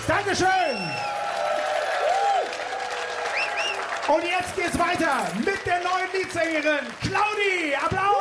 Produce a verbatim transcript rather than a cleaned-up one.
Dankeschön. Und jetzt geht's weiter mit der neuen Leadsängerin Claudi. Applaus.